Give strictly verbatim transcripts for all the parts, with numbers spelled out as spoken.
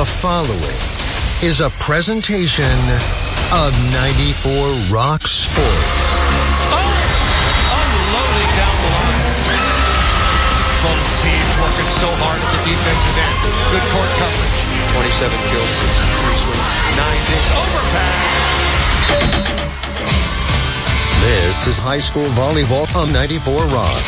The following is a presentation of ninety-four Rock Sports. Oh, unloading down the line. Both teams working so hard at the defensive end. Good court coverage. twenty-seven kills, sixty-three swing, nine digs, overpass. This is high school volleyball on ninety-four Rock.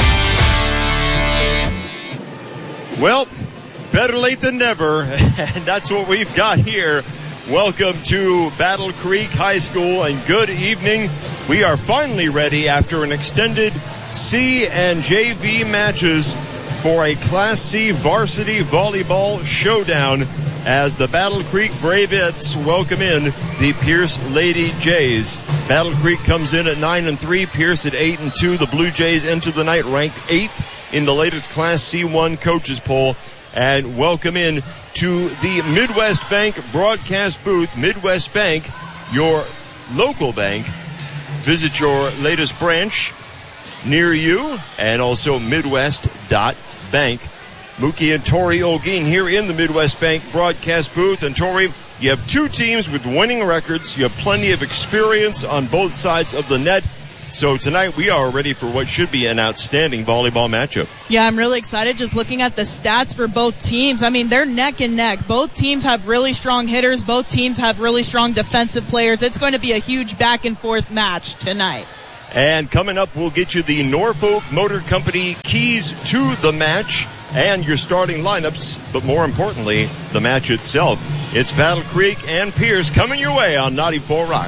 Well, better late than never, and that's what we've got here. Welcome to Battle Creek High School, and good evening. We are finally ready after an extended C and J V matches for a Class C varsity volleyball showdown as the Battle Creek Bravettes welcome in the Pierce Lady Jays. Battle Creek comes in at nine and three, Pierce at eight and two. The Blue Jays into the night ranked eighth in the latest Class C one coaches poll, and welcome in to the Midwest Bank broadcast booth. Midwest Bank, your local bank. Visit your latest branch near you, and also midwest dot bank. Mookie and Tori Olguin here in the Midwest Bank broadcast booth. And Tori, you have two teams with winning records. You have plenty of experience on both sides of the net. So tonight we are ready for what should be an outstanding volleyball matchup. Yeah, I'm really excited just looking at the stats for both teams. I mean, they're neck and neck. Both teams have really strong hitters. Both teams have really strong defensive players. It's going to be a huge back and forth match tonight. And coming up, we'll get you the Norfolk Motor Company keys to the match and your starting lineups, but more importantly, the match itself. It's Battle Creek and Pierce coming your way on ninety-four Rock.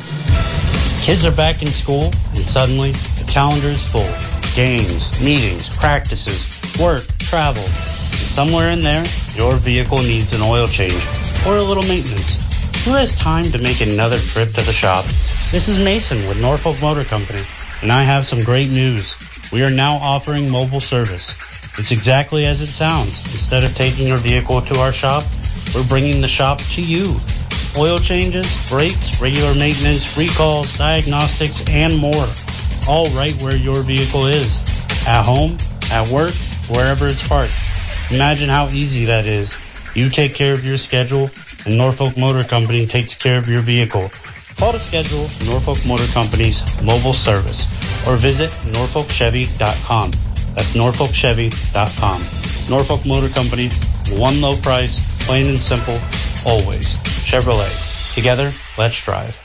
Kids are back in school, and suddenly the calendar is full. Games, meetings, practices, work, travel. And somewhere in there, your vehicle needs an oil change or a little maintenance. Who has time to make another trip to the shop? This is Mason with Norfolk Motor Company, and I have some great news. We are now offering mobile service. It's exactly as it sounds. Instead of taking your vehicle to our shop, we're bringing the shop to you. Oil changes, brakes, regular maintenance, recalls, diagnostics, and more. All right where your vehicle is. At home, at work, wherever it's parked. Imagine how easy that is. You take care of your schedule, and Norfolk Motor Company takes care of your vehicle. Call to schedule Norfolk Motor Company's mobile service or visit norfolk chevy dot com. That's norfolk chevy dot com. Norfolk Motor Company, one low price, plain and simple, always. Chevrolet. Together, let's drive.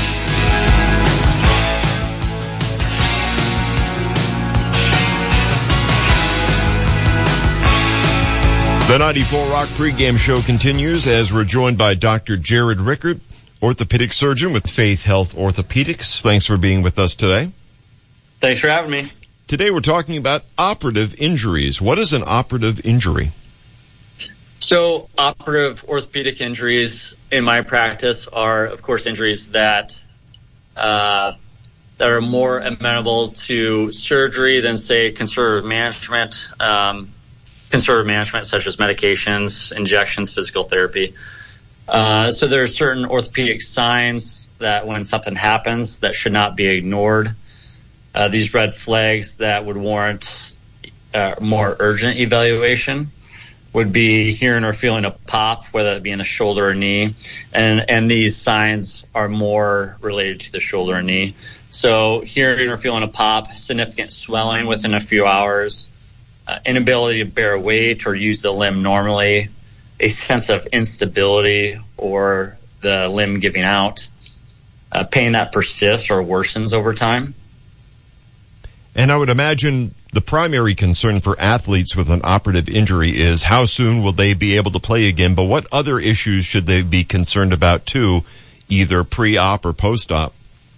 The ninety-four Rock pregame show continues as we're joined by Doctor Jared Rickert, orthopedic surgeon with Faith Health Orthopedics. Thanks for being with us today. Thanks for having me. Today we're talking about operative injuries. What is an operative injury? So operative orthopedic injuries in my practice are, of course, injuries that uh, that are more amenable to surgery than, say, conservative management, um, conservative management such as medications, injections, physical therapy. Uh, so there are certain orthopedic signs that when something happens that should not be ignored. Uh, these red flags that would warrant uh, more urgent evaluation would be hearing or feeling a pop, whether it be in the shoulder or knee. And, and these signs are more related to the shoulder or knee. So hearing or feeling a pop, significant swelling within a few hours, uh, inability to bear weight or use the limb normally, a sense of instability or the limb giving out, uh, pain that persists or worsens over time. And I would imagine the primary concern for athletes with an operative injury is how soon will they be able to play again, but what other issues should they be concerned about too, either pre-op or post-op?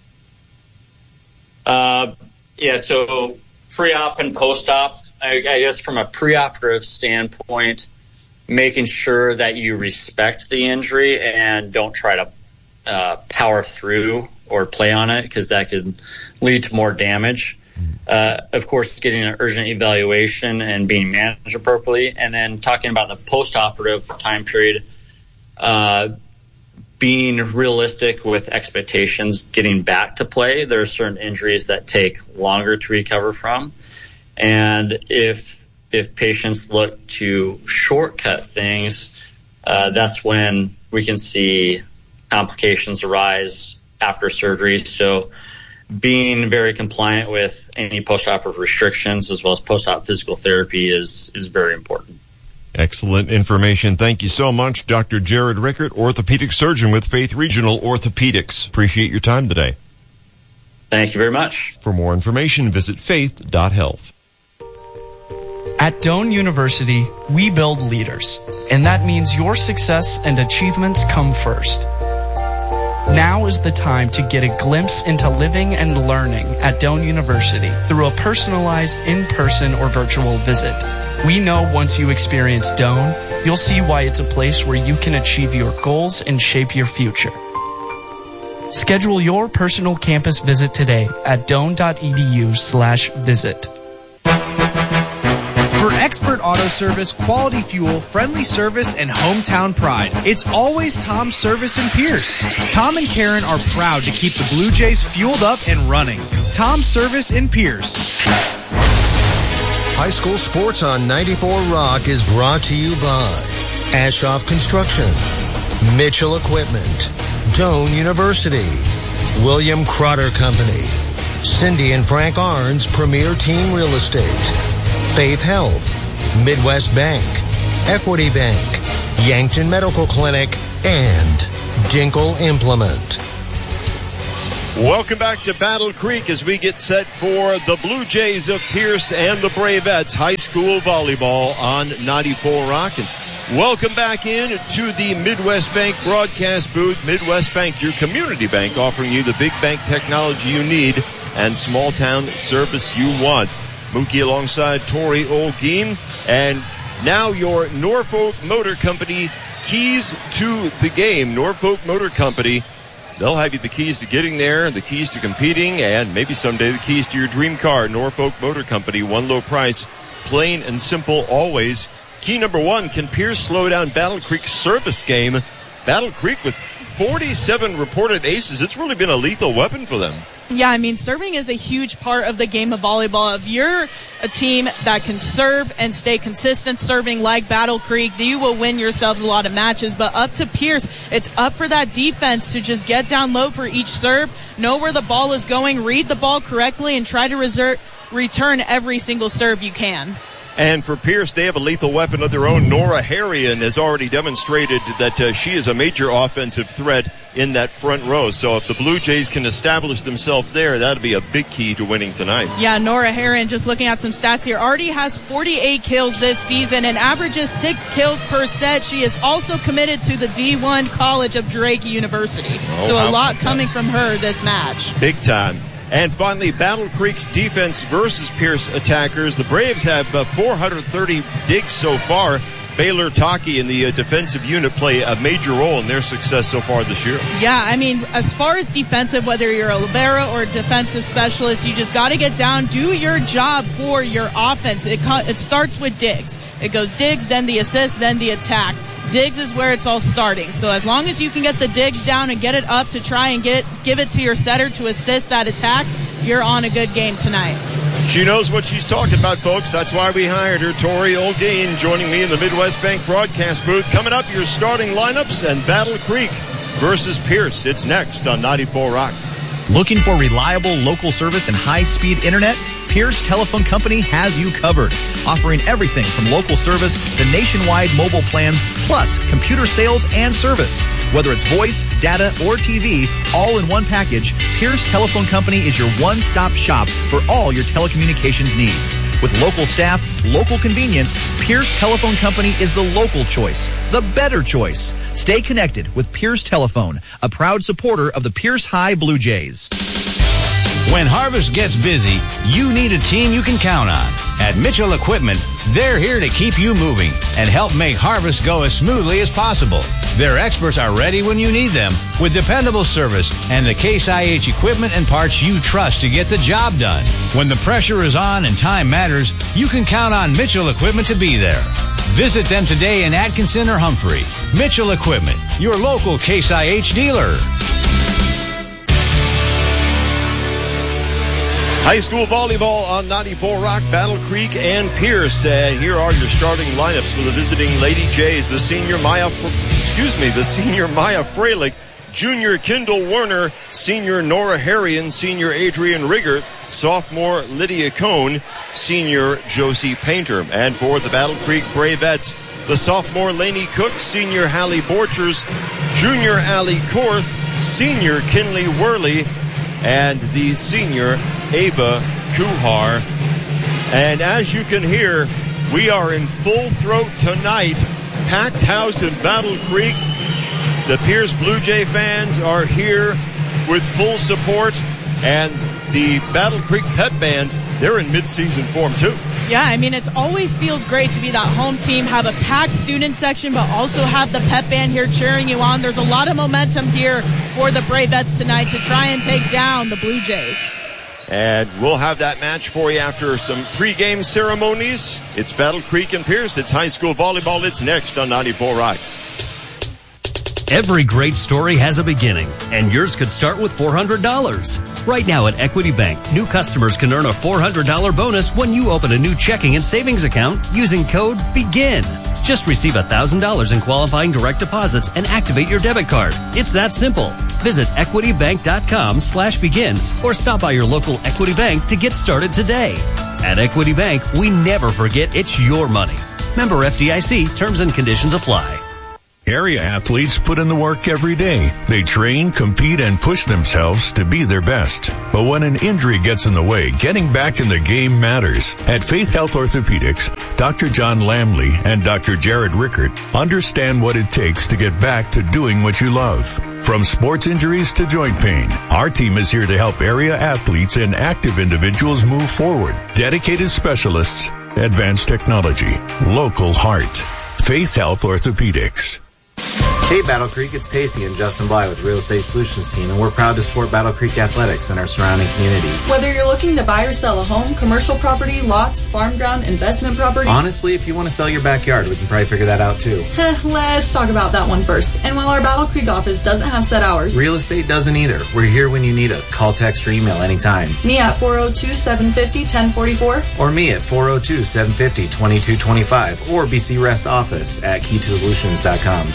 Uh, yeah, so pre-op and post-op, I, I guess from a pre-operative standpoint, making sure that you respect the injury and don't try to uh, power through or play on it because that could lead to more damage. Uh, of course, getting an urgent evaluation and being managed appropriately. And then talking about the post-operative time period, uh, being realistic with expectations, getting back to play. There are certain injuries that take longer to recover from. And if if patients look to shortcut things, uh, that's when we can see complications arise after surgery. So being very compliant with any post-operative restrictions as well as post-op physical therapy is, is very important. Excellent information. Thank you so much, Doctor Jared Rickert, orthopedic surgeon with Faith Regional Orthopedics. Appreciate your time today. Thank you very much. For more information, visit faith dot health. At Doane University, we build leaders, and that means your success and achievements come first. Now is the time to get a glimpse into living and learning at Doane University through a personalized in-person or virtual visit. We know once you experience Doane, you'll see why it's a place where you can achieve your goals and shape your future. Schedule your personal campus visit today at doane.edu slash visit. For expert auto service, quality fuel, friendly service, and hometown pride, it's always Tom's Service in Pierce. Tom and Karen are proud to keep the Blue Jays fueled up and running. Tom's Service in Pierce. High school sports on ninety-four Rock is brought to you by Ashoff Construction, Mitchell Equipment, Doane University, William Crotter Company, Cindy and Frank Arns Premier Team Real Estate, Faith Health, Midwest Bank, Equity Bank, Yankton Medical Clinic, and Dinkle Implement. Welcome back to Battle Creek as we get set for the Blue Jays of Pierce and the Bravettes High School Volleyball on ninety-four Rock. And welcome back in to the Midwest Bank broadcast booth. Midwest Bank, your community bank, offering you the big bank technology you need and small town service you want. Mookie alongside Tori Olguin, and now your Norfolk Motor Company keys to the game. Norfolk Motor Company, they'll have you the keys to getting there, the keys to competing, and maybe someday the keys to your dream car. Norfolk Motor Company, one low price, plain and simple always. Key number one, can Pierce slow down Battle Creek's service game? Battle Creek with forty-seven reported aces. It's really been a lethal weapon for them. Yeah, I mean, serving is a huge part of the game of volleyball. If you're a team that can serve and stay consistent serving like Battle Creek, you will win yourselves a lot of matches. But up to Pierce, it's up for that defense to just get down low for each serve, know where the ball is going, read the ball correctly, and try to reserve, return every single serve you can. And for Pierce, they have a lethal weapon of their own. Nora Harrion has already demonstrated that uh, she is a major offensive threat in that front row. So if the Blue Jays can establish themselves there, that'll be a big key to winning tonight. Yeah, Nora Harrion, just looking at some stats here, already has forty-eight kills this season and averages six kills per set. She is also committed to the D one College of Drake University. Oh, so a lot coming from her this match. Big time. And finally, Battle Creek's defense versus Pierce attackers. The Braves have uh, four hundred thirty digs so far. Baylor Taki and the uh, defensive unit play a major role in their success so far this year. Yeah, I mean, as far as defensive, whether you're a libero or a defensive specialist, you just got to get down, do your job for your offense. It, co- it starts with digs. It goes digs, then the assist, then the attack. Digs is where it's all starting. So as long as you can get the digs down and get it up to try and get give it to your setter to assist that attack, you're on a good game tonight. She knows what she's talking about, folks. That's why we hired her. Tori Olguin joining me in the Midwest Bank broadcast booth. Coming up, your starting lineups and Battle Creek versus Pierce. It's next on ninety-four Rock. Looking for reliable local service and high-speed internet? Pierce Telephone Company has you covered, offering everything from local service to nationwide mobile plans, plus computer sales and service. Whether it's voice, data, or T V, all in one package, Pierce Telephone Company is your one-stop shop for all your telecommunications needs. With local staff, local convenience, Pierce Telephone Company is the local choice, the better choice. Stay connected with Pierce Telephone, a proud supporter of the Pierce High Blue Jays. When harvest gets busy, you need a team you can count on. At Mitchell Equipment, they're here to keep you moving and help make harvest go as smoothly as possible. Their experts are ready when you need them with dependable service and the Case I H equipment and parts you trust to get the job done. When the pressure is on and time matters, you can count on Mitchell Equipment to be there. Visit them today in Atkinson or Humphrey. Mitchell Equipment, your local Case I H dealer. High school volleyball on ninety-four Rock, Battle Creek and Pierce. Uh, here are your starting lineups for the visiting Lady Jays. The senior Maya excuse me, the senior Maya Freilich, junior Kendall Werner, senior Nora Harrion, senior Adrian Rigger, sophomore Lydia Cohn, senior Josie Painter. And for the Battle Creek Bravettes, the sophomore Lainey Cook, senior Hallie Borchers, junior Allie Korth, senior Kinley Worley, and the senior Ava Kuhar. And as you can hear, we are in full throat tonight. Packed house in Battle Creek. The Pierce Blue Jay fans are here with full support, and the Battle Creek Pep Band, they're in mid-season form too. Yeah, I mean, it always feels great to be that home team, have a packed student section, but also have the Pep Band here cheering you on. There's a lot of momentum here for the Bravettes tonight to try and take down the Blue Jays. And we'll have that match for you after some pregame ceremonies. It's Battle Creek and Pierce. It's high school volleyball. It's next on ninety-four Rock. Every great story has a beginning, and yours could start with four hundred dollars. Right now at Equity Bank, new customers can earn a four hundred dollars bonus when you open a new checking and savings account using code BEGIN. Just receive one thousand dollars in qualifying direct deposits and activate your debit card. It's that simple. Visit equitybank.com slash begin or stop by your local Equity Bank to get started today. At Equity Bank, we never forget it's your money. Member F D I C, terms and conditions apply. Area athletes put in the work every day. They train, compete, and push themselves to be their best. But when an injury gets in the way, getting back in the game matters. At Faith Health Orthopedics, Doctor John Lamley and Doctor Jared Rickert understand what it takes to get back to doing what you love. From sports injuries to joint pain, our team is here to help area athletes and active individuals move forward. Dedicated specialists, advanced technology, local heart. Faith Health Orthopedics. Hey Battle Creek, it's Tacey and Justin Bly with Real Estate Solutions Team, and we're proud to support Battle Creek Athletics and our surrounding communities. Whether you're looking to buy or sell a home, commercial property, lots, farm ground, investment property. Honestly, if you want to sell your backyard, we can probably figure that out too. Let's talk about that one first. And while our Battle Creek office doesn't have set hours, Real Estate doesn't either. We're here when you need us. Call, text, or email anytime. Me at four oh two, seven five oh, one oh four four. Or me at four oh two, seven five oh, two two two five. Or B C Rest Office at key two solutions dot com.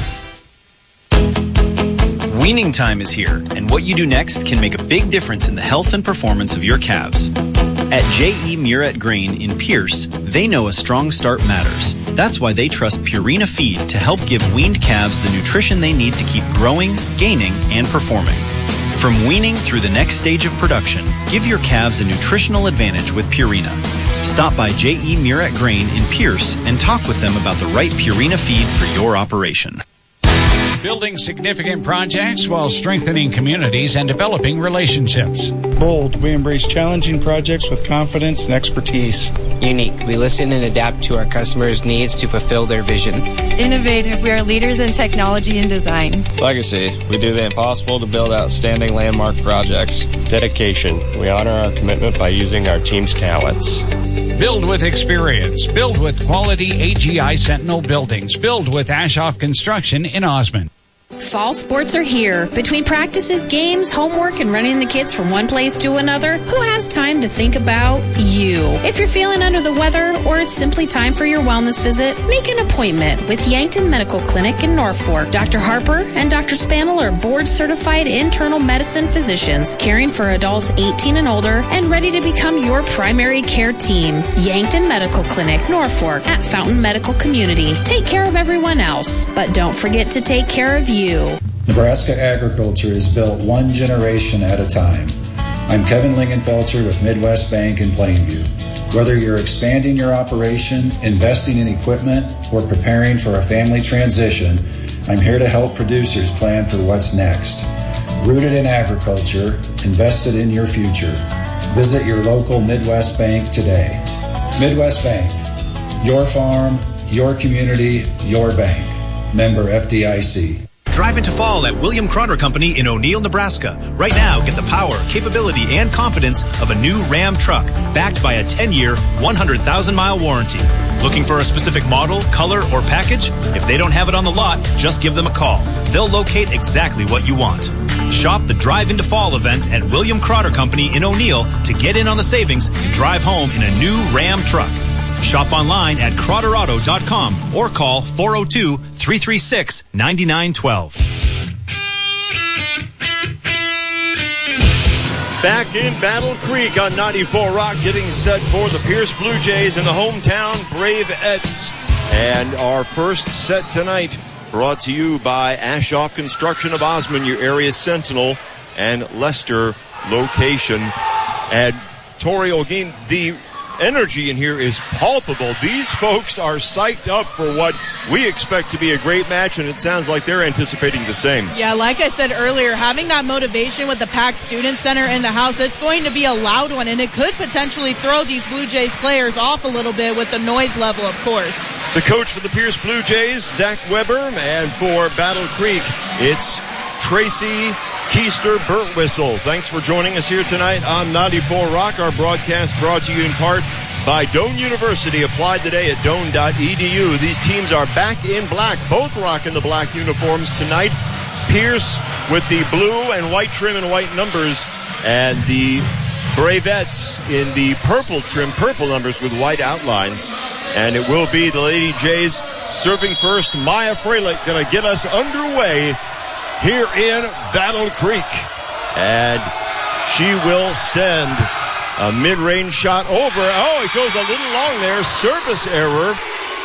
Weaning time is here, and what you do next can make a big difference in the health and performance of your calves. At J E. Murrett Grain in Pierce, they know a strong start matters. That's why they trust Purina Feed to help give weaned calves the nutrition they need to keep growing, gaining, and performing. From weaning through the next stage of production, give your calves a nutritional advantage with Purina. Stop by J E. Murrett Grain in Pierce and talk with them about the right Purina feed for your operation. Building significant projects while strengthening communities and developing relationships. Bold, we embrace challenging projects with confidence and expertise. Unique, we listen and adapt to our customers' needs to fulfill their vision. Innovative, we are leaders in technology and design. Legacy, we do the impossible to build outstanding landmark projects. Dedication, we honor our commitment by using our team's talents. Build with experience. Build with quality A G I Sentinel buildings. Build with Ashoff Construction in Osmond. Fall sports are here. Between practices, games, homework, and running the kids from one place to another, who has time to think about you? If you're feeling under the weather or it's simply time for your wellness visit, make an appointment with Yankton Medical Clinic in Norfolk. Doctor Harper and Doctor Spanel are board-certified internal medicine physicians caring for adults eighteen and older and ready to become your primary care team. Yankton Medical Clinic, Norfolk, at Fountain Medical Community. Take care of everyone else, but don't forget to take care of you. Nebraska agriculture is built one generation at a time. I'm Kevin Lingenfelter with Midwest Bank in Plainview. Whether you're expanding your operation, investing in equipment, or preparing for a family transition, I'm here to help producers plan for what's next. Rooted in agriculture, invested in your future. Visit your local Midwest Bank today. Midwest Bank, your farm, your community, your bank. Member F D I C. Drive into fall at William Croner Company in O'Neill, Nebraska. Right now, get the power, capability, and confidence of a new Ram truck, backed by a ten-year, one hundred thousand mile warranty. Looking for a specific model, color, or package? If they don't have it on the lot, just give them a call. They'll locate exactly what you want. Shop the Drive into Fall event at William Croner Company in O'Neill to get in on the savings and drive home in a new Ram truck. Shop online at Crowder Auto dot com or call four oh two, three three six, nine nine one two. Back in Battle Creek on ninety-four Rock, getting set for the Pierce Blue Jays and the hometown Bravettes. And our first set tonight brought to you by Ashoff Construction of Osmond, your area sentinel, and Leicester location. And Tori O'Gean, the energy in here is palpable. These folks are psyched up for what we expect to be a great match, and it sounds like they're anticipating the same. Yeah, like I said earlier, having that motivation with the Pack Student Center in the house, it's going to be a loud one, and it could potentially throw these Blue Jays players off a little bit with the noise level, of course. The coach for the Pierce Blue Jays, Zach Weber, and for Battle Creek, it's Tracy Keister Burtwhistle. Thanks for joining us here tonight on ninety-four Rock. Our broadcast brought to you in part by Doane University. Applied today at doane dot e d u. These teams are back in black, both rocking the black uniforms tonight. Pierce with the blue and white trim and white numbers, and the Bravettes in the purple trim, purple numbers with white outlines. And it will be the Lady Jays serving first. Maya Freilich going to get us underway here in Battle Creek. And she will send a mid-range shot over. Oh, it goes a little long there. Service error.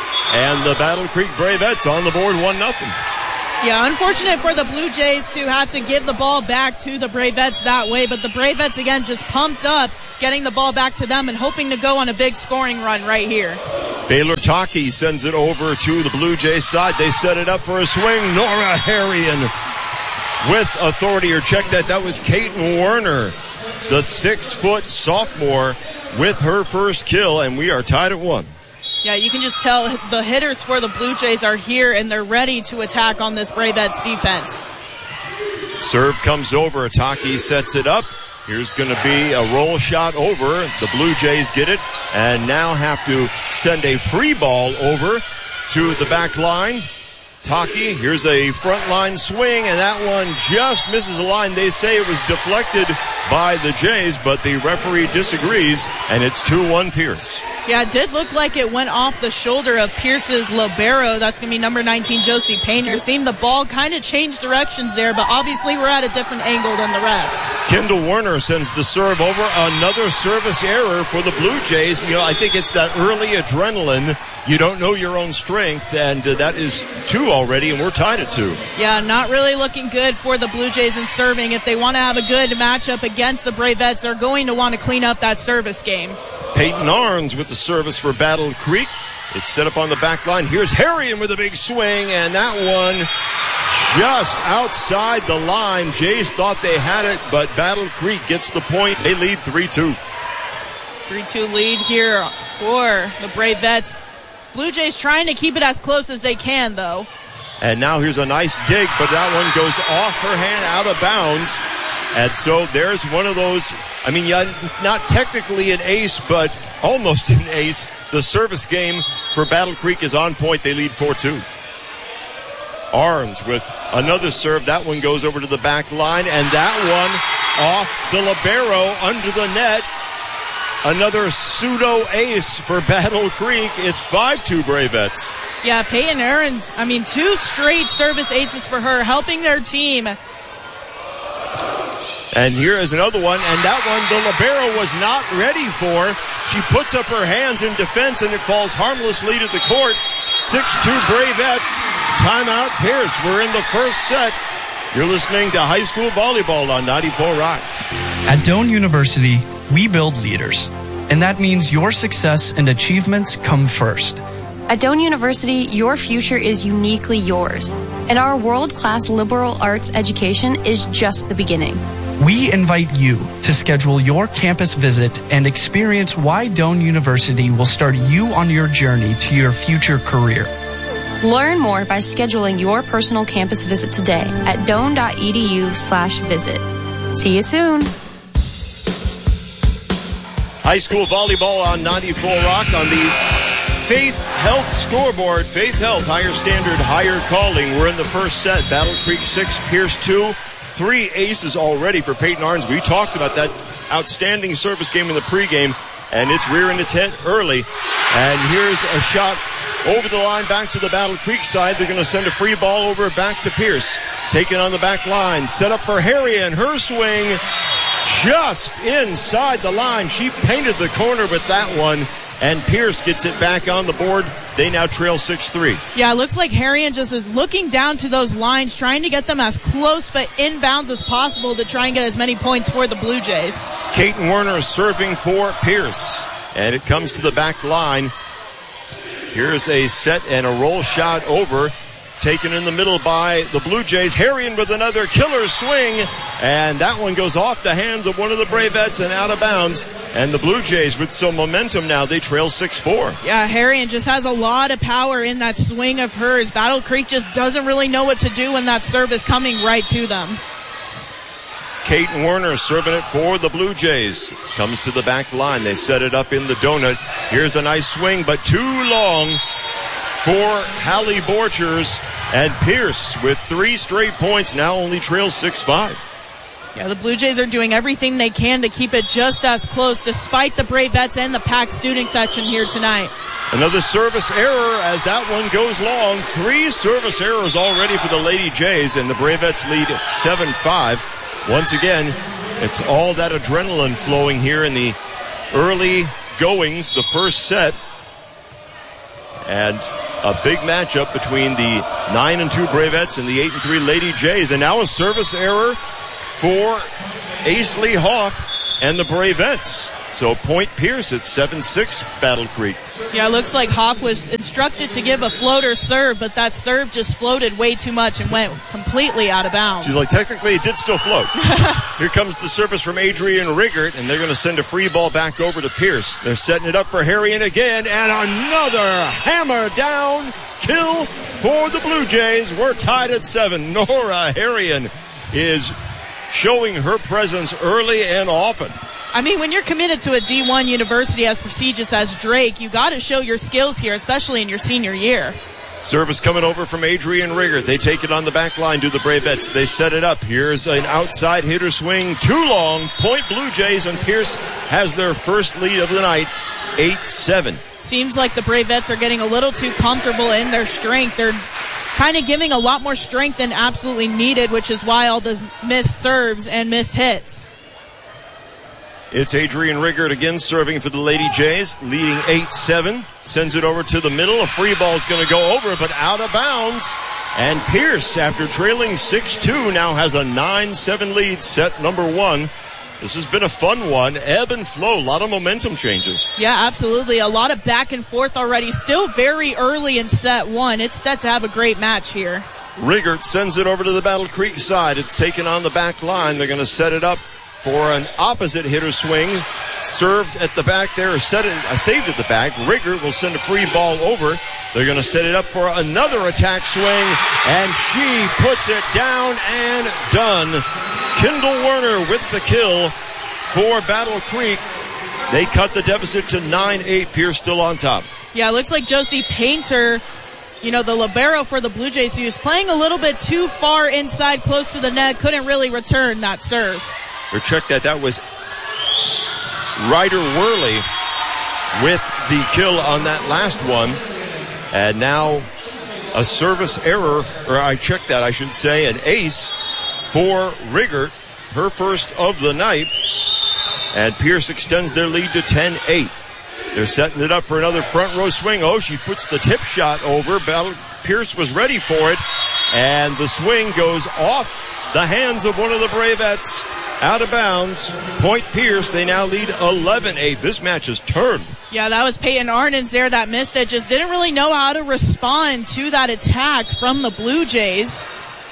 And the Battle Creek Bravettes on the board one nothing. Yeah, unfortunate for the Blue Jays to have to give the ball back to the Bravettes that way. But the Bravettes, again, just pumped up, getting the ball back to them and hoping to go on a big scoring run right here. Baylor Taki sends it over to the Blue Jays side. They set it up for a swing. Nora Harrion with authority, or check that, that was Kaiten Werner, the six-foot sophomore, with her first kill, and we are tied at one. Yeah, you can just tell the hitters for the Blue Jays are here, and they're ready to attack on this Bravettes defense. Serve comes over. Ataki sets it up. Here's going to be a roll shot over. The Blue Jays get it, and now have to send a free ball over to the back line. Taki, here's a front line swing, and that one just misses the line. They say it was deflected by the Jays, but the referee disagrees, and it's two one Pierce. Yeah, it did look like it went off the shoulder of Pierce's libero. That's going to be number nineteen, Josie Payne. You're seeing the ball kind of change directions there, but obviously we're at a different angle than the refs. Kendall Werner sends the serve over. Another service error for the Blue Jays. You know, I think it's that early adrenaline. You don't know your own strength, and uh, that is two already, and we're tied at two. Yeah, not really looking good for the Blue Jays in serving. If they want to have a good matchup against the Bravettes, they're going to want to clean up that service game. Peyton Arns with the service for Battle Creek. It's set up on the back line. Here's Harrion with a big swing, and that one just outside the line. Jays thought they had it, but Battle Creek gets the point. They lead three two. three two lead here for the Bravettes. Blue Jays trying to keep it as close as they can, though. And now here's a nice dig, but that one goes off her hand, out of bounds. And so there's one of those, I mean, yeah, not technically an ace, but almost an ace. The service game for Battle Creek is on point. They lead four two. Arms with another serve. That one goes over to the back line, and that one off the libero under the net. Another pseudo-ace for Battle Creek. It's five two Bravettes. Yeah, Peyton Aarons, I mean, two straight service aces for her, helping their team. And here is another one, and that one the libero was not ready for. She puts up her hands in defense, and it falls harmlessly to the court. six two Bravettes. Timeout Pierce. We're in the first set. You're listening to High School Volleyball on ninety-four Rock. At Doane University, we build leaders, and that means your success and achievements come first. At Doane University, your future is uniquely yours, and our world-class liberal arts education is just the beginning. We invite you to schedule your campus visit and experience why Doane University will start you on your journey to your future career. Learn more by scheduling your personal campus visit today at doane dot e d u slash visit. See you soon. High school volleyball on ninety-four Rock on the Faith Health scoreboard. Faith Health, higher standard, higher calling. We're in the first set. Battle Creek six, Pierce two. Three aces already for Peyton Arns. We talked about that outstanding service game in the pregame. and it's rearing its head early. And here's a shot over the line back to the Battle Creek side. They're going to send a free ball over back to Pierce. Taken on the back line. Set up for Harry, and her swing just inside the line. She painted the corner with that one, and Pierce gets it back on the board. They now trail six three. Yeah, it looks like Harrion just is looking down to those lines, trying to get them as close but inbounds as possible to try and get as many points for the Blue Jays. Kaiten Werner serving for Pierce, and it comes to the back line. Here's a set and a roll shot over, taken in the middle by the Blue Jays. Harrion with another killer swing, and that one goes off the hands of one of the Bravettes and out of bounds. And the Blue Jays with some momentum now, they trail six four. Yeah, Harrion just has a lot of power in that swing of hers. Battle Creek just doesn't really know what to do when that serve is coming right to them. Kaiten Werner serving it for the Blue Jays. Comes to the back line. They set it up in the donut. Here's a nice swing, but too long for Hallie Borchers. And Pierce with three straight points now only trails six five. Yeah, the Blue Jays are doing everything they can to keep it just as close, despite the Bravettes and the packed student section here tonight. Another service error as that one goes long. Three service errors already for the Lady Jays, and the Bravettes lead seven five. Once again, it's all that adrenaline flowing here in the early goings, the first set. And a big matchup between the nine and two Bravettes and the eight and three Lady Jays. And now a service error for Aisley Hoff and the Bravettes. So point Pierce at seven six Battle Creek. Yeah, it looks like Hoff was instructed to give a floater serve, but that serve just floated way too much and went completely out of bounds. She's like, technically it did still float. Here comes the service from Adrian Riggert, and they're going to send a free ball back over to Pierce. They're setting it up for Harrion again, and another hammer down kill for the Blue Jays. We're tied at seven. Nora Harrion is showing her presence early and often. I mean, when you're committed to a D one university as prestigious as Drake, you got to show your skills here, especially in your senior year. Service coming over from Adrian Riggert. They take it on the back line to the Bravettes. They set it up. Here's an outside hitter swing. Too long. Point Blue Jays, and Pierce has their first lead of the night, eight seven. Seems like the Bravettes are getting a little too comfortable in their strength. They're kind of giving a lot more strength than absolutely needed, which is why all the missed serves and missed hits. It's Adrian Riggert again serving for the Lady Jays, leading eight seven. Sends it over to the middle. A free ball is going to go over, but out of bounds. And Pierce, after trailing six two, now has a nine seven lead, set number one. This has been a fun one. Ebb and flow, a lot of momentum changes. Yeah, absolutely. A lot of back and forth already. Still very early in set one. It's set to have a great match here. Riggert sends it over to the Battle Creek side. It's taken on the back line. They're going to set it up for an opposite hitter swing. Served at the back there, set it, uh, saved at the back. Riggert will send a free ball over. They're going to set it up for another attack swing, and she puts it down and done. Kendall Werner with the kill for Battle Creek. They cut the deficit to nine eight. Pierce still on top. Yeah, it looks like Josie Painter, you know, the libero for the Blue Jays, who was playing a little bit too far inside, close to the net, couldn't really return that serve. Or check that. That was Ryder Worley with the kill on that last one. And now a service error, or I checked that, I should say, an ace for Riggert, her first of the night. And Pierce extends their lead to ten eight. They're setting it up for another front row swing. Oh, she puts the tip shot over. Pierce was ready for it. And the swing goes off the hands of one of the Bravettes. Out of bounds. Point Pierce. They now lead eleven eight. This match is turned. Yeah, that was Peyton Arnons there that missed it. Just didn't really know how to respond to that attack from the Blue Jays.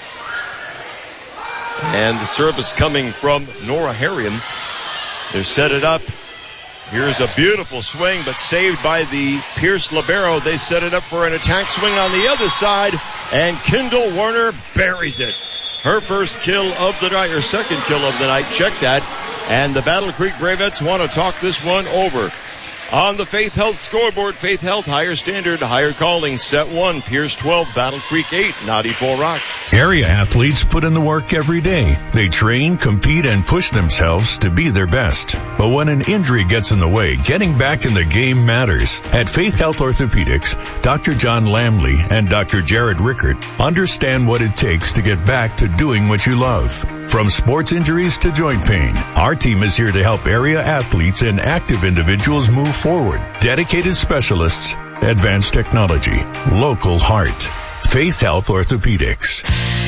And the service coming from Nora Harrion. They set it up. Here's a beautiful swing, but saved by the Pierce libero. They set it up for an attack swing on the other side, and Kendall Werner buries it. Her first kill of the night, or second kill of the night. Check that. And the Battle Creek Bravettes want to talk this one over. On the Faith Health scoreboard, Faith Health, higher standard, higher calling, set one, Pierce twelve, Battle Creek eight, Naughty Full Rock. Area athletes put in the work every day. They train, compete, and push themselves to be their best. But when an injury gets in the way, getting back in the game matters. At Faith Health Orthopedics, Doctor John Lamley and Doctor Jared Rickert understand what it takes to get back to doing what you love. From sports injuries to joint pain, our team is here to help area athletes and active individuals move forward. Dedicated specialists, advanced technology, local heart. Faith Health Orthopedics.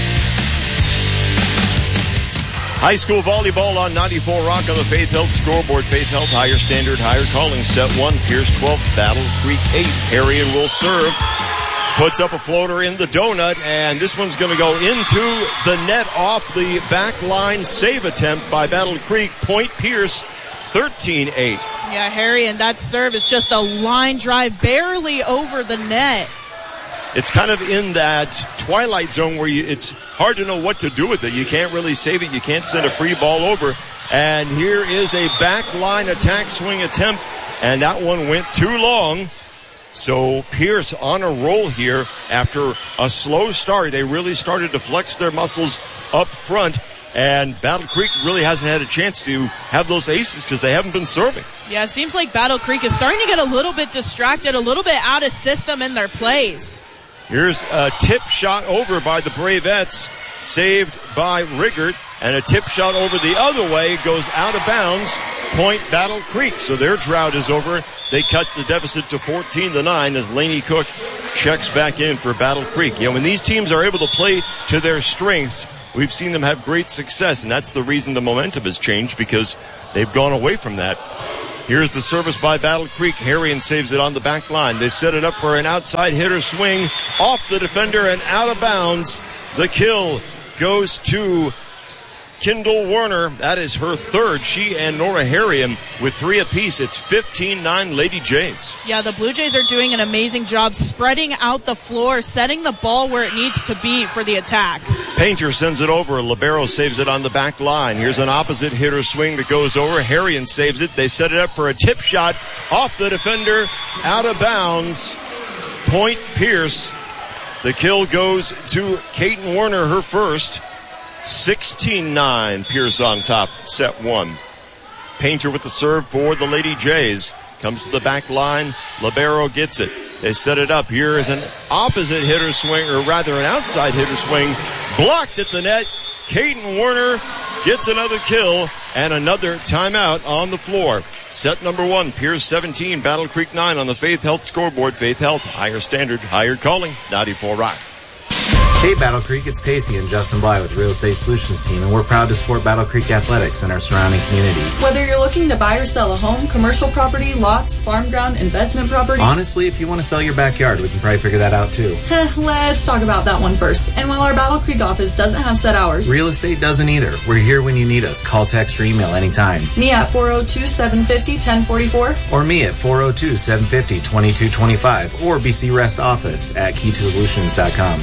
High school volleyball on ninety-four Rock on the Faith Health scoreboard. Faith Health, higher standard, higher calling, set one, Pierce twelve, Battle Creek eight. Arian will serve. Puts up a floater in the donut, and this one's going to go into the net off the back line. Save attempt by Battle Creek. Point Pierce, thirteen eight. Yeah, Harry, and that serve is just a line drive, barely over the net. It's kind of in that twilight zone where you, it's hard to know what to do with it. You can't really save it. You can't send a free ball over. And here is a back line attack swing attempt, and that one went too long. So Pierce on a roll here after a slow start. They really started to flex their muscles up front, and Battle Creek really hasn't had a chance to have those aces because they haven't been serving. Yeah, it seems like Battle Creek is starting to get a little bit distracted, a little bit out of system in their plays. Here's a tip shot over by the Bravettes, saved by Riggert, and a tip shot over the other way goes out of bounds. Point Battle Creek. So their drought is over. They cut the deficit to fourteen to nine as Laney Cook checks back in for Battle Creek. You know, when these teams are able to play to their strengths, we've seen them have great success, and that's the reason the momentum has changed, because they've gone away from that. Here's the service by Battle Creek. Harrion saves it on the back line. They set it up for an outside hitter swing off the defender and out of bounds. The kill goes to Kendall Werner. That is her third. She and Nora Harrion with three apiece. It's fifteen nine Lady Jays. Yeah, the Blue Jays are doing an amazing job spreading out the floor, setting the ball where it needs to be for the attack. Painter sends it over. Libero saves it on the back line. Here's an opposite hitter swing that goes over. Harrion saves it. They set it up for a tip shot off the defender, out of bounds. Point Pierce. The kill goes to Kaiten Werner, her first. sixteen nine, Pierce on top, set one. Painter with the serve for the Lady Jays. Comes to the back line. Libero gets it. They set it up. Here is an opposite hitter swing, or rather an outside hitter swing. Blocked at the net. Kaiten Werner gets another kill and another timeout on the floor. Set number one, Pierce seventeen, Battle Creek nine on the Faith Health scoreboard. Faith Health, higher standard, higher calling, ninety-four Rock. Hey Battle Creek, it's Tacey and Justin Bly with Real Estate Solutions Team, and we're proud to support Battle Creek Athletics and our surrounding communities. Whether you're looking to buy or sell a home, commercial property, lots, farm ground, investment property. Honestly, if you want to sell your backyard, we can probably figure that out too. Let's talk about that one first. And while our Battle Creek office doesn't have set hours, real estate doesn't either. We're here when you need us. Call, text, or email anytime. Me at four oh two, seven five oh, one oh four four. Or me at four oh two, seven five oh, two two two five. Or B C Rest office at key to solutions dot com.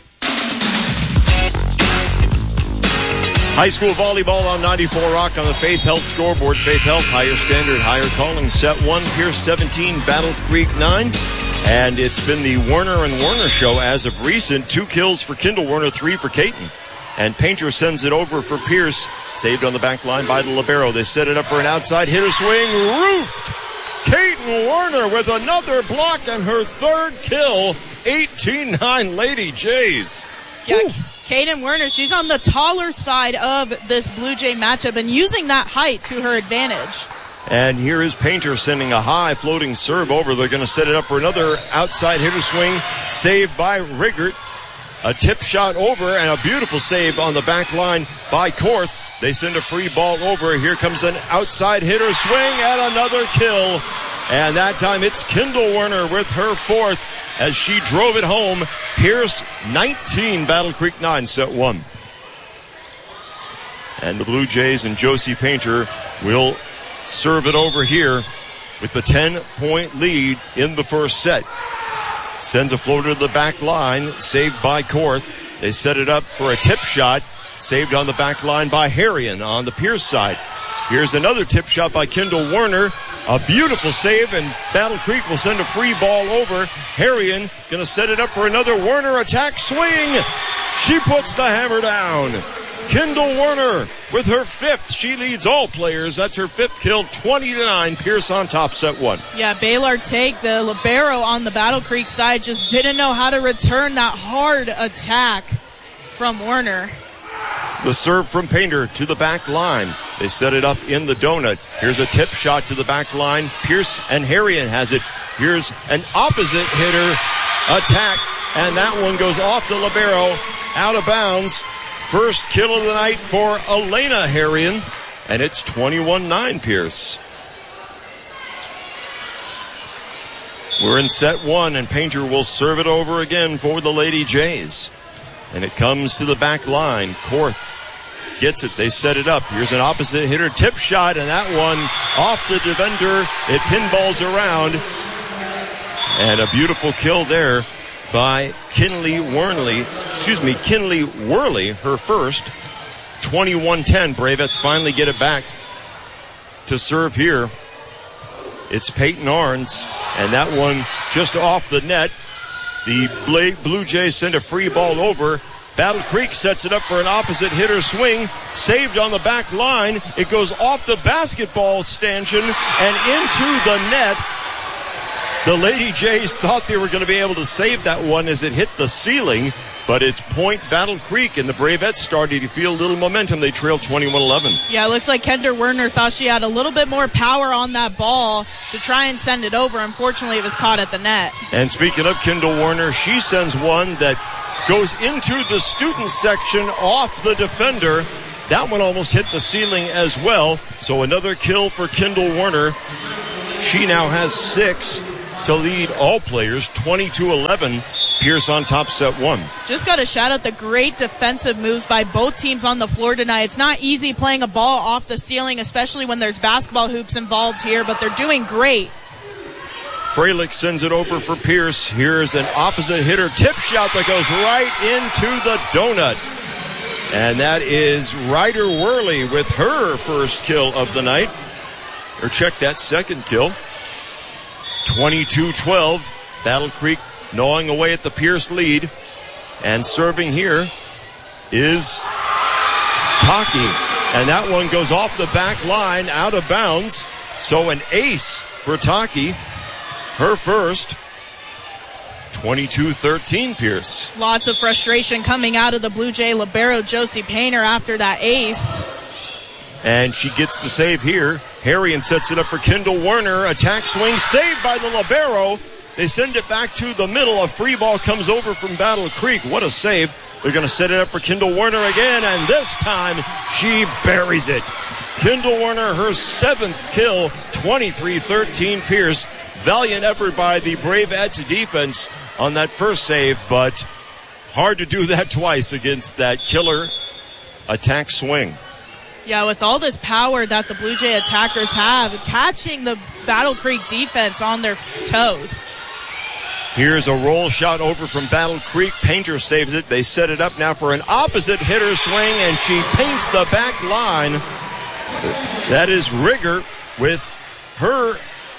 High school volleyball on ninety-four Rock on the Faith Health scoreboard. Faith Health, higher standard, higher calling. Set one, Pierce seventeen, Battle Creek nine. And it's been the Werner and Werner show as of recent. Two kills for Kendall Werner, three for Kaiten. And Painter sends it over for Pierce. Saved on the back line by the Libero. They set it up for an outside hitter swing. Roofed! Kaiten Werner with another block and her third kill. eighteen nine Lady Jays. Yeah. Woo. Kaiten Werner, she's on the taller side of this Blue Jay matchup and using that height to her advantage. And here is Painter sending a high floating serve over. They're going to set it up for another outside hitter swing. Saved by Riggert. A tip shot over and a beautiful save on the back line by Korth. They send a free ball over. Here comes an outside hitter swing and another kill. And that time it's Kendall Werner with her fourth as she drove it home. Pierce nineteen, Battle Creek nine, set one. And the Blue Jays and Josie Painter will serve it over here with the ten-point lead in the first set. Sends a floater to the back line, saved by Korth. They set it up for a tip shot, saved on the back line by Harrion on the Pierce side. Here's another tip shot by Kendall Werner. A beautiful save, and Battle Creek will send a free ball over. Harrion going to set it up for another Werner attack swing. She puts the hammer down. Kendall Werner with her fifth. She leads all players. That's her fifth kill, twenty to nine. Pierce on top, set one. Yeah, Baylor take the libero on the Battle Creek side just didn't know how to return that hard attack from Werner. The serve from Painter to the back line. They set it up in the donut. Here's a tip shot to the back line. Pierce and Harrion has it. Here's an opposite hitter attack, and that one goes off the libero, out of bounds. First kill of the night for Elena Harrion, and it's twenty-one nine Pierce. We're in set one, and Painter will serve it over again for the Lady Jays. And it comes to the back line. Korth gets it. They set it up. Here's an opposite hitter tip shot, and that one off the defender. It pinballs around. And a beautiful kill there by Kinley Worley. Excuse me, Kinley Worley, her first. twenty-one ten. Bravettes finally get it back to serve here. It's Peyton Arns, and that one just off the net. The Blue Jays send a free ball over. Battle Creek sets it up for an opposite hitter swing. Saved on the back line. It goes off the basketball stanchion and into the net. The Lady Jays thought they were going to be able to save that one as it hit the ceiling, but it's point Battle Creek, and the Bravettes started to feel a little momentum. They trailed twenty-one eleven. Yeah, it looks like Kendra Werner thought she had a little bit more power on that ball to try and send it over. Unfortunately, it was caught at the net. And speaking of Kendall Werner, she sends one that goes into the student section off the defender. That one almost hit the ceiling as well. So another kill for Kendall Werner. She now has six to lead all players, twenty-two eleven. Pierce on top, set one. Just got to shout out the great defensive moves by both teams on the floor tonight. It's not easy playing a ball off the ceiling, especially when there's basketball hoops involved here, but they're doing great. Freilich sends it over for Pierce. Here's an opposite hitter tip shot that goes right into the donut. And that is Ryder Worley with her first kill of the night. Or check that second kill. twenty-two twelve. Battle Creek gnawing away at the Pierce lead. And serving here is Taki. And that one goes off the back line, out of bounds. So an ace for Taki. Her first. twenty-two thirteen Pierce. Lots of frustration coming out of the Blue Jay libero Josie Painter after that ace. And she gets the save here. Harrion sets it up for Kendall Werner. Attack swing saved by the libero. They send it back to the middle. A free ball comes over from Battle Creek. What a save. They're going to set it up for Kendall Werner again, and this time she buries it. Kendall Werner, her seventh kill, twenty-three thirteen Pierce. Valiant effort by the Bravettes defense on that first save, but hard to do that twice against that killer attack swing. Yeah, with all this power that the Blue Jay attackers have, catching the Battle Creek defense on their toes. Here's a roll shot over from Battle Creek. Painter saves it. They set it up now for an opposite hitter swing, and she paints the back line. That is Rigger with her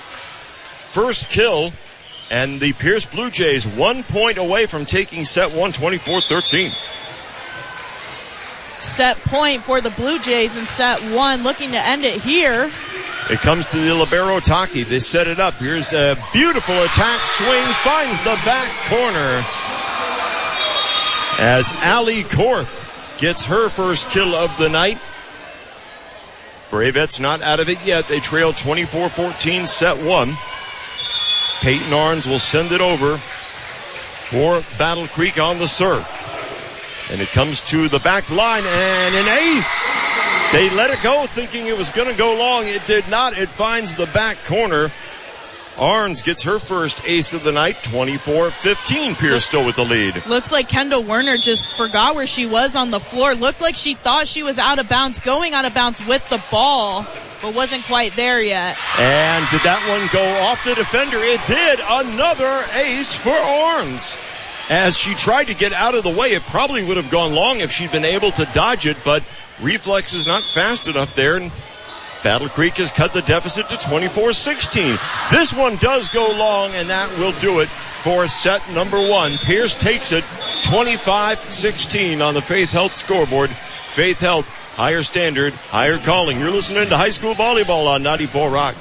first kill, and the Pierce Blue Jays one point away from taking set one, twenty-four thirteen. Set point for the Blue Jays in set one, looking to end it here. It comes to the libero Taki. They set it up. Here's a beautiful attack swing, finds the back corner as Allie Korth gets her first kill of the night. Bravettes not out of it yet. They trail twenty-four fourteen, set one. Peyton Arns will send it over for Battle Creek on the serve. And it comes to the back line, and an ace. They let it go thinking it was going to go long. It did not. It finds the back corner. Arns gets her first ace of the night, twenty-four fifteen. Pierce still with the lead. Looks like Kendall Werner just forgot where she was on the floor. Looked like she thought she was out of bounds, going out of bounds with the ball, but wasn't quite there yet. And did that one go off the defender? It did. Another ace for Arns. As she tried to get out of the way, it probably would have gone long if she'd been able to dodge it, but reflex is not fast enough there. And Battle Creek has cut the deficit to twenty-four sixteen. This one does go long, and that will do it for set number one. Pierce takes it twenty-five sixteen on the Faith Health scoreboard. Faith Health, higher standard, higher calling. You're listening to High School Volleyball on ninety-four Rock.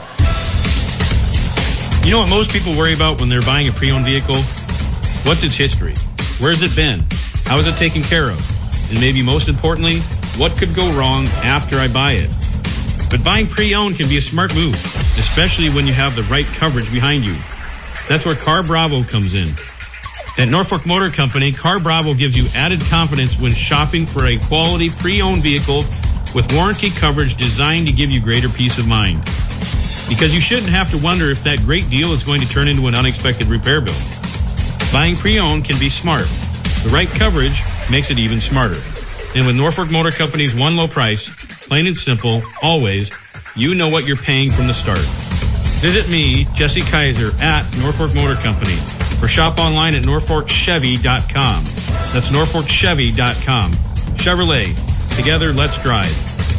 You know what most people worry about when they're buying a pre-owned vehicle? What's its history? Where's it been? How is it taken care of? And maybe most importantly, what could go wrong after I buy it? But buying pre-owned can be a smart move, especially when you have the right coverage behind you. That's where Car Bravo comes in. At Norfolk Motor Company, Car Bravo gives you added confidence when shopping for a quality pre-owned vehicle with warranty coverage designed to give you greater peace of mind. Because you shouldn't have to wonder if that great deal is going to turn into an unexpected repair bill. Buying pre-owned can be smart. The right coverage makes it even smarter. And with Norfolk Motor Company's one low price, plain and simple, always, you know what you're paying from the start. Visit me, Jesse Kaiser, at Norfolk Motor Company, or shop online at norfolk chevy dot com. That's norfolk chevy dot com. Chevrolet. Together, let's drive.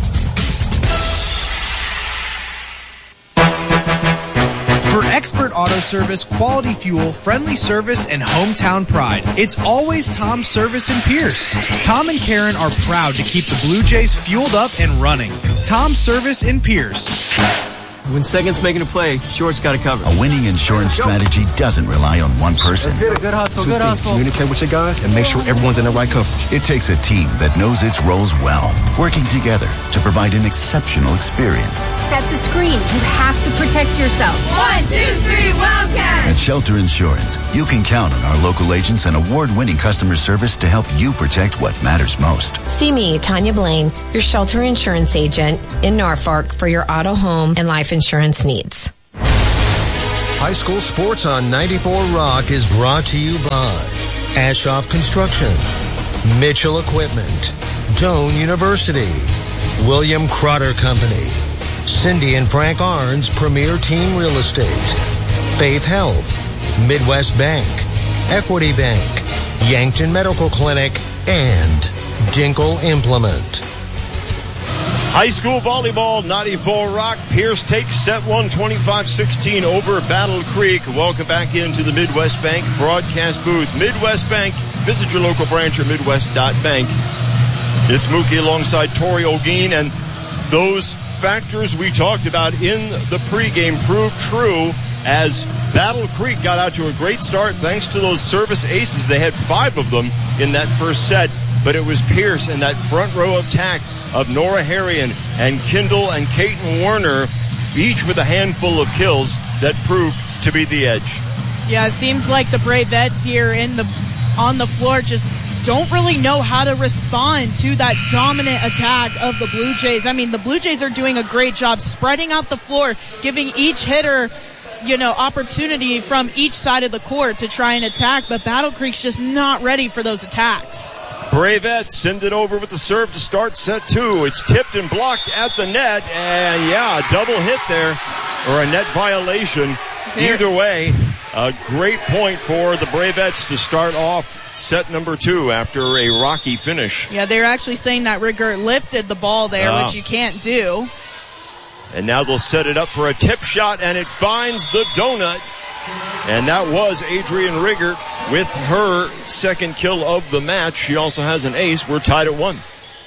For expert auto service, quality fuel, friendly service, and hometown pride, it's always Tom's Service in Pierce. Tom and Karen are proud to keep the Blue Jays fueled up and running. Tom's Service in Pierce. When second's making a play, short's got to cover. A winning insurance strategy doesn't rely on one person. Good, good hustle, Two good things. hustle. Communicate with your guys and make sure everyone's in the right coverage. It takes a team that knows its roles well, working together to provide an exceptional experience. Set the screen. You have to protect yourself. One, two, three, Wildcats! At Shelter Insurance, you can count on our local agents and award-winning customer service to help you protect what matters most. See me, Tanya Blaine, your Shelter Insurance agent in Norfolk for your auto, home, and life insurance needs. High school sports on ninety-four Rock is brought to you by Ashoff Construction, Mitchell Equipment, Doane University, William Crotter Company, Cindy and Frank Arns Premier Team Real Estate, Faith Health, Midwest Bank, Equity Bank, Yankton Medical Clinic, and Dinkle Implement. High school volleyball, ninety-four Rock. Pierce takes set one, twenty-five sixteen over Battle Creek. Welcome back into the Midwest Bank broadcast booth. Midwest Bank, visit your local branch or midwest dot bank. It's Mookie alongside Tori Ogeen, and those factors we talked about in the pregame proved true as Battle Creek got out to a great start thanks to those service aces. They had five of them in that first set, but it was Pierce and that front row attack of Nora Harrion and Kendall and Kaiten Warner, each with a handful of kills, that proved to be the edge. Yeah, it seems like the Bravettes here in the on the floor just don't really know how to respond to that dominant attack of the Blue Jays. I mean, the Blue Jays are doing a great job spreading out the floor, giving each hitter, you know, opportunity from each side of the court to try and attack, but Battle Creek's just not ready for those attacks. Bravettes send it over with the serve to start set two. It's tipped and blocked at the net, and yeah, a double hit there, or a net violation. Either way, a great point for the Bravettes to start off set number two after a rocky finish. Yeah, they're actually saying that Riggert lifted the ball there, uh, which you can't do. And now they'll set it up for a tip shot, and it finds the donut. And that was Adrian Riggert with her second kill of the match. She also has an ace. We're tied at one.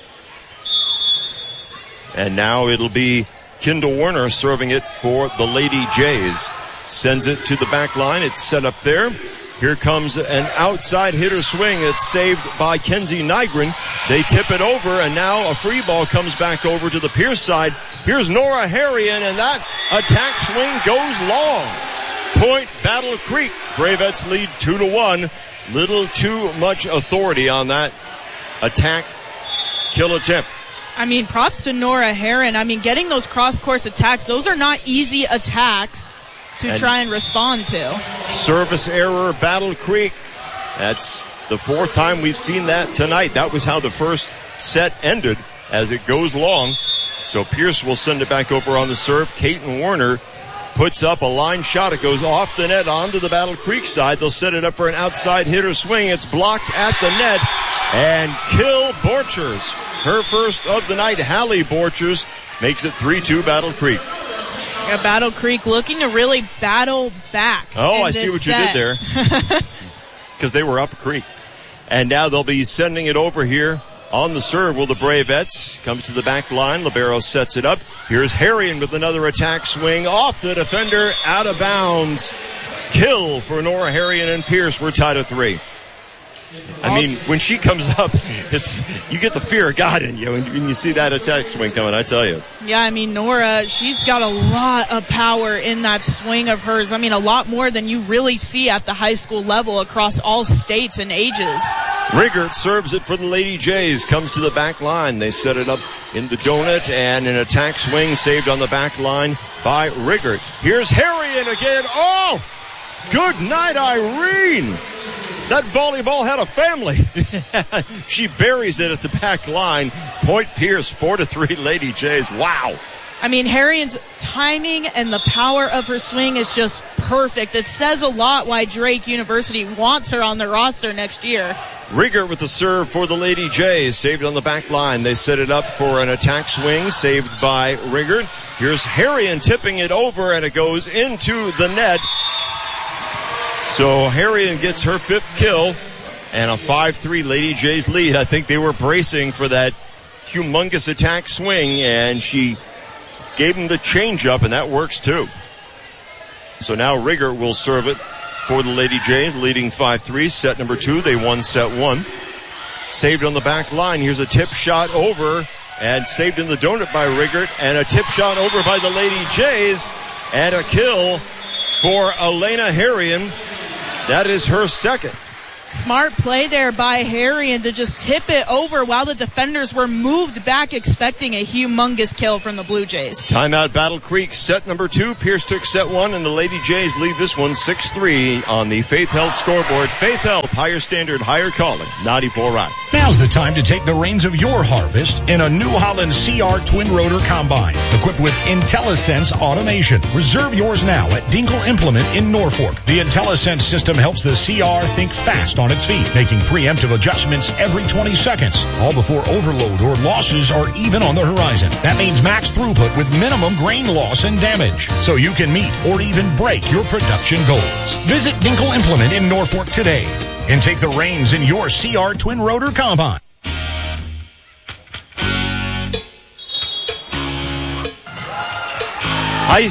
And now it'll be Kendall Warner serving it for the Lady Jays. Sends it to the back line. It's set up there. Here comes an outside hitter swing. It's saved by Kenzie Nygren. They tip it over, and now a free ball comes back over to the Pierce side. Here's Nora Harrion, and that attack swing goes long. Point Battle Creek. Bravettes lead two to one. Little too much authority on that attack kill attempt. I mean, props to Nora Herron. I mean, getting those cross-course attacks, those are not easy attacks to and try and respond to. Service error, Battle Creek. That's the fourth time we've seen that tonight. That was how the first set ended, as it goes long. So Pierce will send it back over on the serve. Kaiten Warner puts up a line shot. It goes off the net onto the Battle Creek side. They'll set it up for an outside hitter swing. It's blocked at the net. And Kill Borchers, her first of the night. Hallie Borchers makes it three two Battle Creek. Yeah, Battle Creek looking to really battle back. Oh, in I see this what set. you did there. Because they were up a creek. And now they'll be sending it over here on the serve. Will the Bravettes comes to the back line. Libero sets it up. Here's Harrion with another attack swing off the defender, out of bounds. Kill for Nora Harrion and Pierce. We're tied at three. I mean, when she comes up, it's, you get the fear of God in you when you see that attack swing coming, I tell you. Yeah, I mean, Nora, she's got a lot of power in that swing of hers. I mean, a lot more than you really see at the high school level across all states and ages. Riggert serves it for the Lady Jays, comes to the back line. They set it up in the donut, and an attack swing saved on the back line by Riggert. Here's Harrion again. Oh, good night, Irene. That volleyball had a family. She buries it at the back line. Point Pierce, four to three Lady Jays. Wow. I mean, Harrion's timing and the power of her swing is just perfect. It says a lot why Drake University wants her on the roster next year. Riggert with the serve for the Lady Jays. Saved on the back line. They set it up for an attack swing. Saved by Riggert. Here's Harrion tipping it over, and it goes into the net. So Harrion gets her fifth kill and a five three Lady Jays lead. I think they were bracing for that humongous attack swing, and she gave them the changeup, and that works too. So now Riggert will serve it for the Lady Jays, leading five three. Set number two, they won set one. Saved on the back line. Here's a tip shot over, and saved in the donut by Riggert, and a tip shot over by the Lady Jays, and a kill for Elena Harrion. That is her second. Smart play there by Harrion to just tip it over while the defenders were moved back, expecting a humongous kill from the Blue Jays. Timeout Battle Creek, set number two. Pierce took set one, and the Lady Jays lead this one six three on the Faith Health scoreboard. Faith Health, higher standard, higher calling, ninety-four Rock. Now's the time to take the reins of your harvest in a New Holland C R twin rotor combine equipped with IntelliSense automation. Reserve yours now at Dinkle Implement in Norfolk. The IntelliSense system helps the C R think fast on its feet, making preemptive adjustments every twenty seconds, all before overload or losses are even on the horizon. That means max throughput with minimum grain loss and damage, so you can meet or even break your production goals. Visit Dinkle Implement in Norfolk today and take the reins in your C R twin rotor combine. High,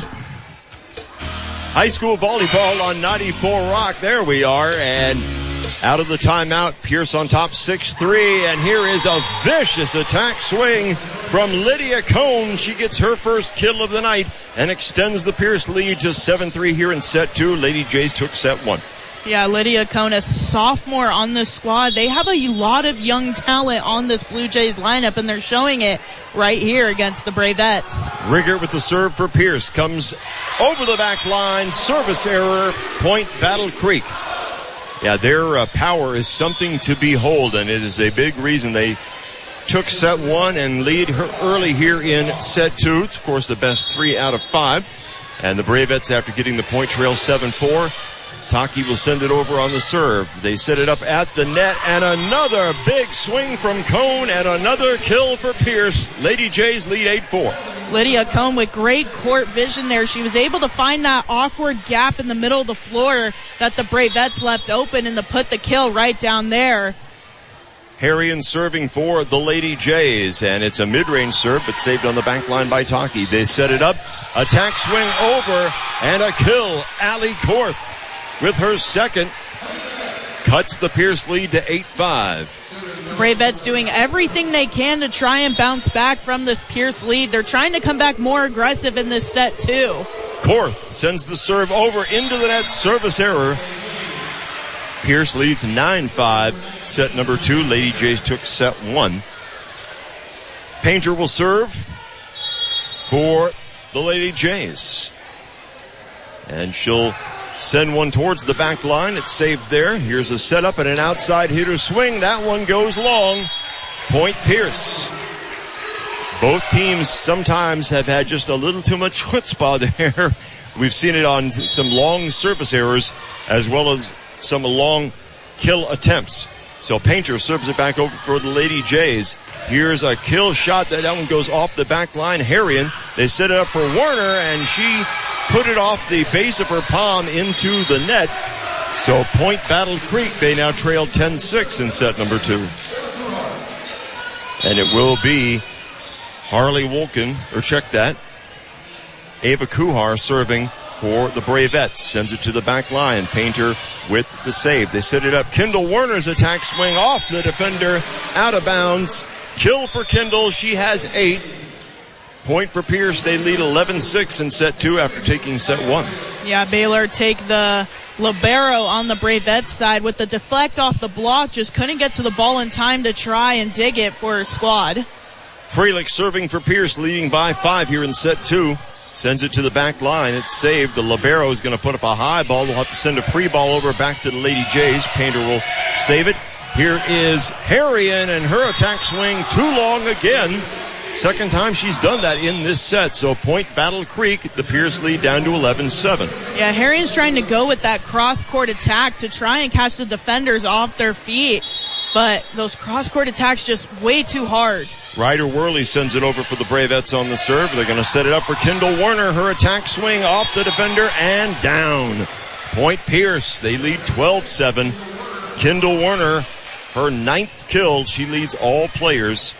high school volleyball on ninety-four Rock. There we are, and out of the timeout, Pierce on top six three, and here is a vicious attack swing from Lydia Cohn. She gets her first kill of the night and extends the Pierce lead to seven three here in set two. Lady Jays took set one. Yeah, Lydia Cohn, a sophomore on this squad. They have a lot of young talent on this Blue Jays lineup, and they're showing it right here against the Bravettes. Riggert with the serve for Pierce. Comes over the back line. Service error. Point Battle Creek. Yeah, their uh, power is something to behold, and it is a big reason they took set one and lead her early here in set two. It's, of course, the best three out of five. And the Bravettes, after getting the point trail seven four, Taki will send it over on the serve. They set it up at the net, and another big swing from Cohn, and another kill for Pierce. Lady Jays lead eight four. Lydia Cohn with great court vision there. She was able to find that awkward gap in the middle of the floor that the Bravettes left open, and to put the kill right down there. Harrion serving for the Lady Jays, and it's a mid-range serve, but saved on the back line by Taki. They set it up, attack swing over, and a kill. Allie Korth with her second, cuts the Pierce lead to eight five. Bravettes doing everything they can to try and bounce back from this Pierce lead. They're trying to come back more aggressive in this set, too. Korth sends the serve over into the net, service error. Pierce leads nine five. Set number two, Lady Jays took set one. Painter will serve for the Lady Jays. And she'll send one towards the back line. It's saved there. Here's a setup and an outside hitter swing. That one goes long. Point Pierce. Both teams sometimes have had just a little too much chutzpah there We've seen it on some long service errors as well as some long kill attempts. So Painter serves it back over for the Lady Jays. Here's a kill shot. That one goes off the back line. Harrion, they set it up for Werner, and she put it off the base of her palm into the net. So point Battle Creek. They now trail ten six in set number two. And it will be Harley Wolken, or check that. Ava Kuhar serving for the Bravettes. Sends it to the back line. Painter with the save. They set it up. Kendall Werner's attack swing off the defender. Out of bounds. Kill for Kendall. She has eight. Point for Pierce. They lead eleven six in set two after taking set one. Yeah, Baylor take the libero on the Bravettes side with the deflect off the block. Just couldn't get to the ball in time to try and dig it for her squad. Freilich serving for Pierce, leading by five here in set two. Sends it to the back line. It's saved. The libero is going to put up a high ball. We'll have to send a free ball over back to the Lady Jays. Painter will save it. Here is Harrion, and her attack swing too long again. Second time she's done that in this set. So point Battle Creek. The Pierce lead down to eleven seven. Yeah, Harrion's trying to go with that cross-court attack to try and catch the defenders off their feet. But those cross-court attacks just way too hard. Ryder Worley sends it over for the Bravettes on the serve. They're going to set it up for Kendall Werner. Her attack swing off the defender and down. Point Pierce. They lead twelve seven. Kendall Werner, her ninth kill. She leads all players.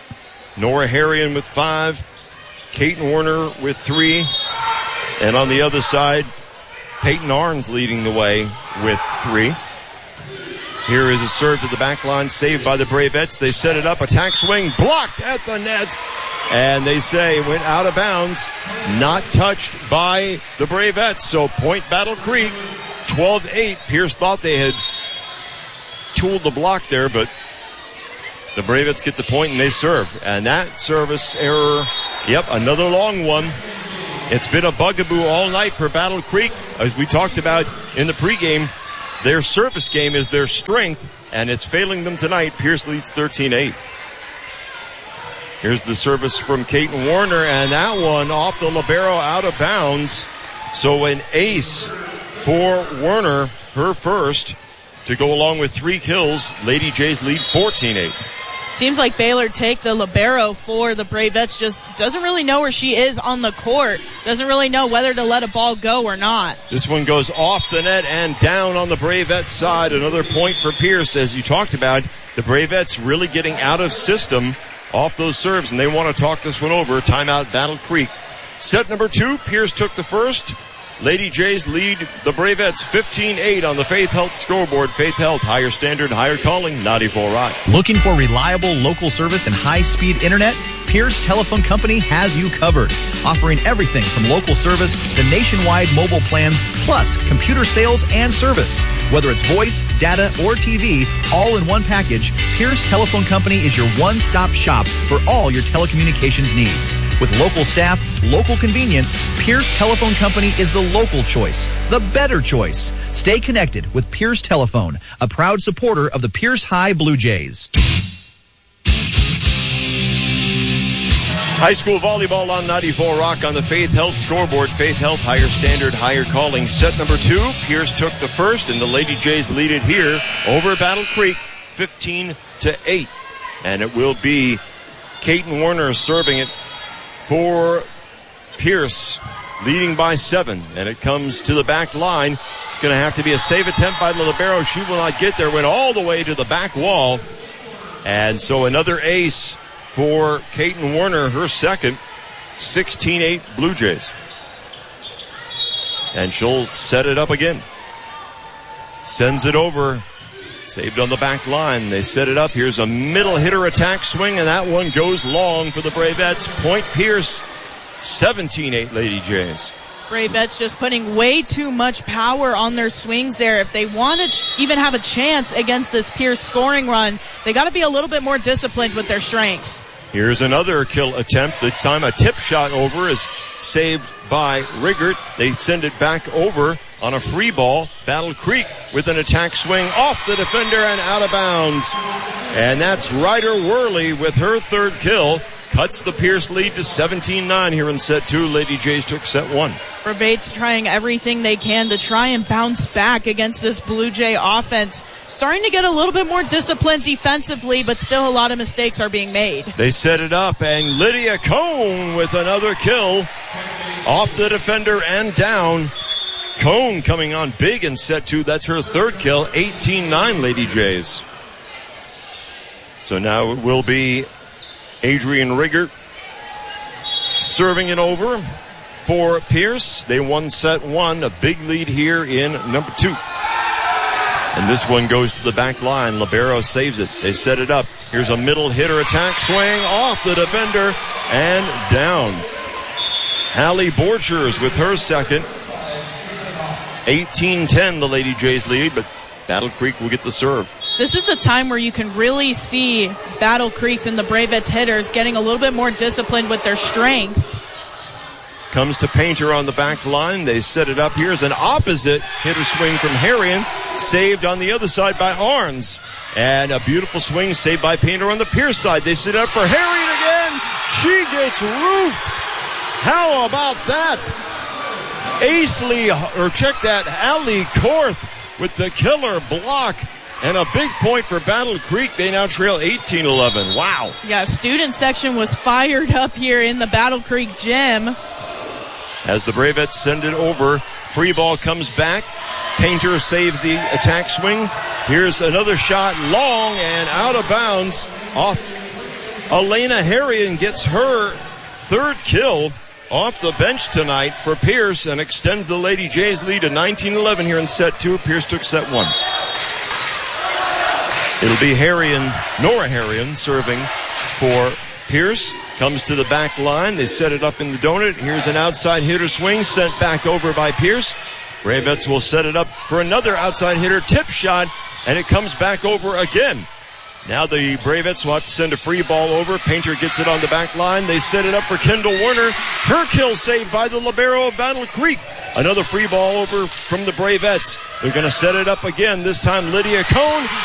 Nora Harrion with five. Kaiten Werner with three. And on the other side, Peyton Arns leading the way with three. Here is a serve to the back line, saved by the Bravettes. They set it up, attack swing, blocked at the net. And they say went out of bounds, not touched by the Bravettes. So point Battle Creek, twelve eight. Pierce thought they had tooled the block there, but the Bravettes get the point and they serve. And that service error, yep, another long one. It's been a bugaboo all night for Battle Creek. As we talked about in the pregame, their service game is their strength, and it's failing them tonight. Pierce leads thirteen eight. Here's the service from Kaiten Werner, and that one off the libero out of bounds. So an ace for Werner, her first, to go along with three kills. Lady Jays lead fourteen eight. Seems like Baylor take the libero for the Bravettes, just doesn't really know where she is on the court. Doesn't really know whether to let a ball go or not. This one goes off the net and down on the Bravettes side. Another point for Pierce. As you talked about, the Bravettes really getting out of system off those serves, and they want to talk this one over. Timeout Battle Creek. Set number two, Pierce took the first. Lady Jays lead the Bravettes fifteen eight on the Faith Health scoreboard. Faith Health, higher standard, higher calling, ninety-four Rock. Looking for reliable local service and high-speed internet? Pierce Telephone Company has you covered, offering everything from local service to nationwide mobile plans, plus computer sales and service. Whether it's voice, data, or T V, all in one package, Pierce Telephone Company is your one-stop shop for all your telecommunications needs. With local staff, local convenience, Pierce Telephone Company is the local choice, the better choice. Stay connected with Pierce Telephone, a proud supporter of the Pierce High Blue Jays. High school volleyball on ninety-four Rock on the Faith Health scoreboard. Faith Health, higher standard, higher calling. Set number two, Pierce took the first, and the Lady Jays lead it here over Battle Creek, fifteen to eight. And it will be Kaiten Werner serving it for Pierce, leading by seven. And it comes to the back line. It's going to have to be a save attempt by the libero. She will not get there. Went all the way to the back wall. And so another ace for Kaiten Werner, her second, sixteen eight Blue Jays. And she'll set it up again. Sends it over. Saved on the back line. They set it up. Here's a middle hitter attack swing, and that one goes long for the Bravettes. Point Pierce, seventeen eight Lady Jays. Bravettes just putting way too much power on their swings there. If they want to ch- even have a chance against this Pierce scoring run, they got to be a little bit more disciplined with their strength. Here's another kill attempt. This time a tip shot over is saved by Riggert. They send it back over on a free ball. Battle Creek with an attack swing off the defender and out of bounds. And that's Ryder Worley with her third kill. Cuts the Pierce lead to seventeen nine here in set two. Lady Jays took set one. Bravate's trying everything they can to try and bounce back against this Blue Jay offense. Starting to get a little bit more disciplined defensively, but still a lot of mistakes are being made. They set it up, and Lydia Cone with another kill off the defender and down. Cone coming on big in set two. That's her third kill, eighteen nine Lady Jays. So now it will be Adrian Riggert serving it over for Pierce. They won set one, a big lead here in number two. And this one goes to the back line. Libero saves it. They set it up. Here's a middle hitter attack swing off the defender and down. Hallie Borchers with her second. eighteen ten the Lady Jays lead, but Battle Creek will get the serve. This is the time where you can really see Battle Creek's and the Bravettes hitters getting a little bit more disciplined with their strength. Comes to Painter on the back line. They set it up. Here's an opposite hitter swing from Harrion, saved on the other side by Arns. And a beautiful swing saved by Painter on the Pierce side. They set it up for Harrion again. She gets roofed. How about that? Aisley, or check that, Allie Korth with the killer block. And a big point for Battle Creek. They now trail eighteen eleven. Wow. Yeah, student section was fired up here in the Battle Creek gym. As the Bravettes send it over, free ball comes back. Painter saves the attack swing. Here's another shot, long and out of bounds. Off. Elena Harrion gets her third kill off the bench tonight for Pierce and extends the Lady Jays lead to nineteen eleven here in set two. Pierce took set one. It'll be Harrion, Nora Harrion, serving for Pierce. Comes to the back line. They set it up in the donut. Here's an outside hitter swing sent back over by Pierce. Bravettes will set it up for another outside hitter tip shot, and it comes back over again. Now the Bravettes will have to send a free ball over. Painter gets it on the back line. They set it up for Kendall Warner. Her kill saved by the libero of Battle Creek. Another free ball over from the Bravettes. They're going to set it up again. This time Lydia Cone